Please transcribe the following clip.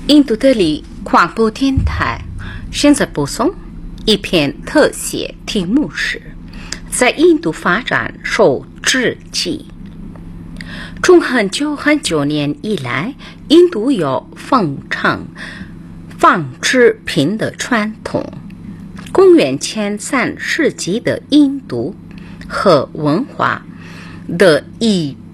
印度德里广播电台现在播送一篇特写，题目是在印度发展受制记。从很久年以来，印度有奉承纺织品的传统。公元前3世纪的印度和文化的一